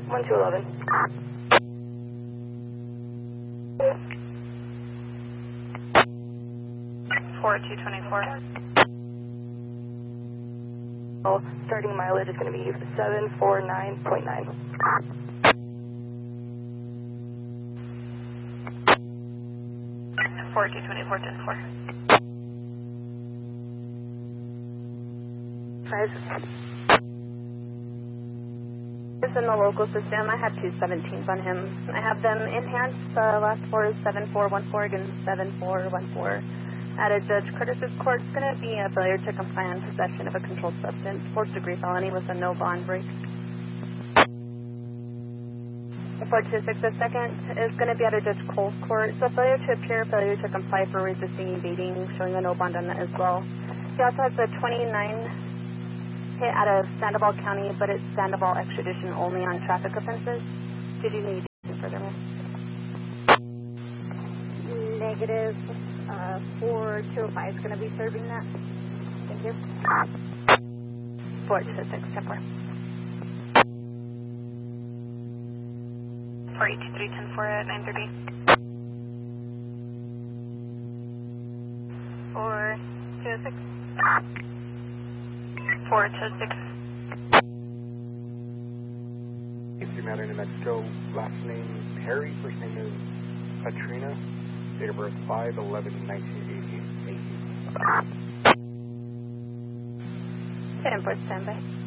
1211. Four 224. Oh, starting mileage is going to be 749.9. 4 224 10 4. 5. It's in the local system. I have 217s on him. I have them enhanced. Last four is 7414 against 7414. Added Judge Curtis's court. It's going to be a failure to comply on possession of a controlled substance, 4th degree felony with a no bond break. The 426 the second is going to be out of Judge Cole's court. So failure to appear, failure to comply for resisting evading, showing a no bond on that as well. He also has a 29 hit out of Sandoval County, but it's Sandoval extradition only on traffic offenses. Did you need anything further, ma'am? Negative. 4205 is going to be serving that. Thank you. 426 10 4. 483 10 4 at 930. 426. 426. Matter, New Mexico. Last name Harry. First name is Katrina. Date of birth 5/11/1988. 10 4 standby.